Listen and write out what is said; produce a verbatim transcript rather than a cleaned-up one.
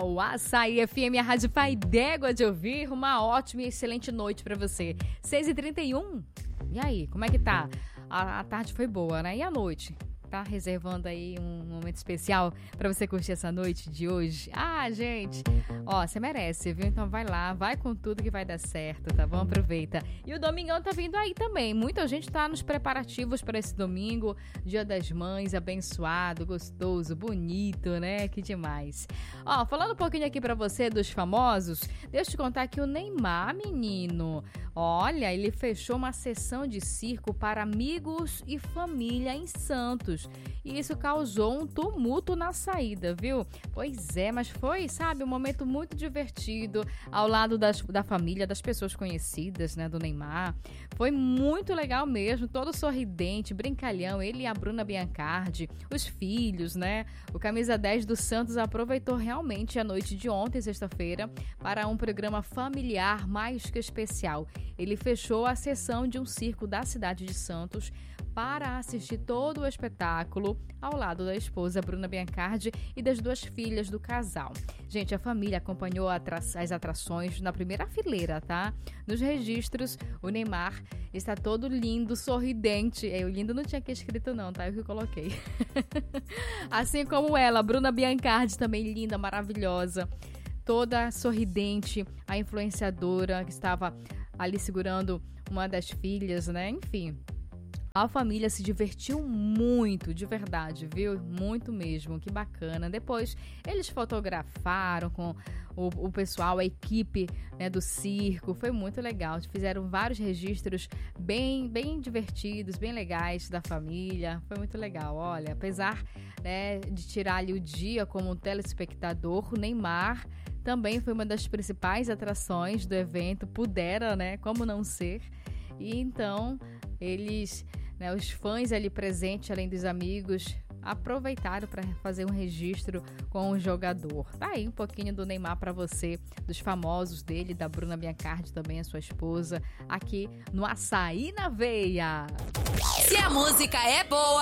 O Açaí F M, a rádio pai d'égua de ouvir. Uma ótima e excelente noite pra você. seis e trinta e um. E aí, como é que tá? A, a tarde foi boa, né? E a noite? Tá reservando aí um momento especial pra você curtir essa noite de hoje? Ah, gente, ó, você merece, viu? Então vai lá, vai com tudo que vai dar certo, tá bom? Aproveita. E o domingão tá vindo aí também. Muita gente tá nos preparativos para esse domingo, Dia das Mães, abençoado, gostoso, bonito, né? Que demais. Ó, falando um pouquinho aqui pra você dos famosos, deixa eu te contar que o Neymar, menino, olha, ele fechou uma sessão de circo para amigos e família em Santos. E isso causou um tumulto na saída, viu? Pois é, mas foi, sabe, um momento muito divertido ao lado das, da família, das pessoas conhecidas, né, do Neymar. Foi muito legal mesmo, todo sorridente, brincalhão, ele e a Bruna Biancardi, os filhos, né? O camisa dez do Santos aproveitou realmente a noite de ontem, sexta-feira, para um programa familiar mais que especial. Ele fechou a sessão de um circo da cidade de Santos para assistir todo o espetáculo ao lado da esposa Bruna Biancardi e das duas filhas do casal. Gente, a família acompanhou as atrações na primeira fileira, tá? Nos registros, o Neymar está todo lindo, sorridente. É, o lindo não tinha aqui escrito não, tá? Eu que coloquei. Assim como ela, Bruna Biancardi, também linda, maravilhosa. Toda sorridente, a influenciadora que estava ali segurando uma das filhas, né? Enfim, a família se divertiu muito, de verdade, viu? Muito mesmo, que bacana. Depois, eles fotografaram com o, o pessoal, a equipe, né, do circo. Foi muito legal. Fizeram vários registros bem, bem divertidos, bem legais da família. Foi muito legal. Olha, apesar, né, de tirar ali o dia como telespectador, o Neymar também foi uma das principais atrações do evento. Pudera, né? Como não ser? E então, eles, né, os fãs ali presentes, além dos amigos, aproveitaram para fazer um registro com o jogador. Tá aí um pouquinho do Neymar para você, dos famosos dele, da Bruna Biancardi também, a sua esposa, aqui no Açaí na Veia. Se a música é boa,